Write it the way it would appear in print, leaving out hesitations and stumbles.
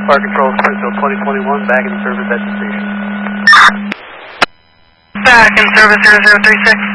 Fire Control, Springfield 2021, back in service at the station. Back in service 0036.